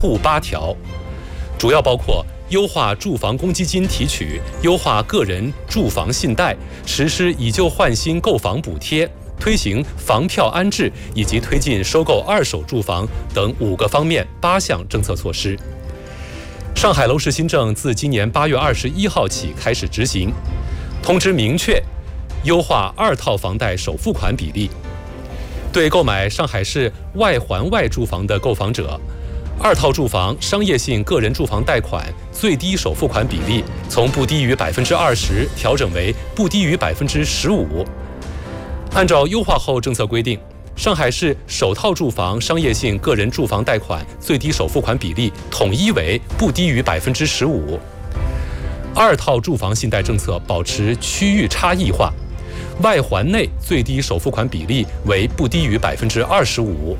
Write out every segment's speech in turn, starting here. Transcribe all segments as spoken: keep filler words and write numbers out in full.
户八条，主要包括优化住房公积金提取、优化个人住房信贷、实施以旧换新购房补贴、推行房票安置以及推进收购二手住房等五个方面八项政策措施。上海楼市新政自今年八月二十一号起开始执行，通知明确优化二套房贷首付款比例，对购买上海市外环外住房的购房者，二套住房商业性个人住房贷款最低首付款比例从不低于百分之二十调整为不低于百分之十五。按照优化后政策规定，上海市首套住房商业性个人住房贷款最低首付款比例统一为不低于百分之十五。二套住房信贷政策保持区域差异化，外环内最低首付款比例为不低于百分之二十五。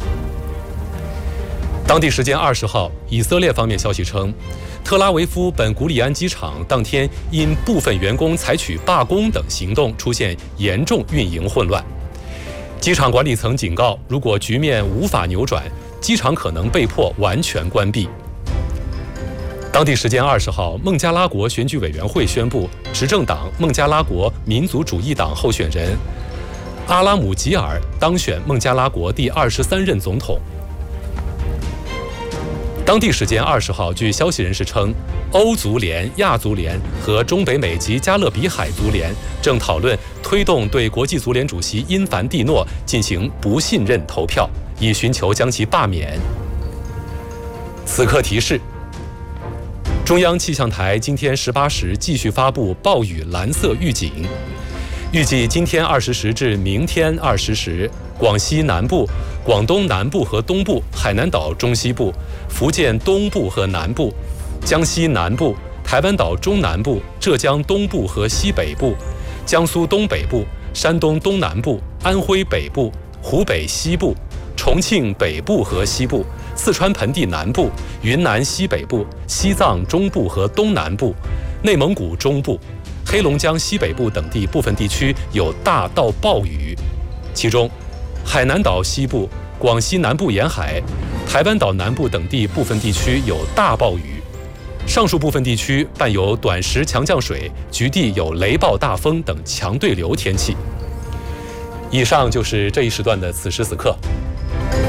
当地时间二十号，以色列方面消息称，特拉维夫本古里安机场当天因部分员工采取罢工等行动出现严重运营混乱。机场管理层警告，如果局面无法扭转，机场可能被迫完全关闭。当地时间二十号，孟加拉国选举委员会宣布，执政党孟加拉国民族主义党候选人阿拉姆吉尔当选孟加拉国第二十三任总统。当地时间二十号，据消息人士称，欧足联、亚足联和中北美及加勒比海足联正讨论推动对国际足联主席因凡蒂诺进行不信任投票，以寻求将其罢免。此刻提示：中央气象台今天十八时继续发布暴雨蓝色预警，预计今天二十时至明天二十时，广西南部、广东南部和东部、海南岛中西部、福建东部和南部、江西南部、台湾岛中南部、浙江东部和西北部、江苏东北部、山东东南部、安徽北部、湖北西部、重庆北部和西部、四川盆地南部、云南西北部、西藏中部和东南部、内蒙古中部、黑龙江西北部等地部分地区有大到暴雨，其中海南岛西部、广西南部沿海、台湾岛南部等地部分地区有大暴雨，上述部分地区伴有短时强降水，局地有雷暴大风等强对流天气。以上就是这一时段的此时此刻。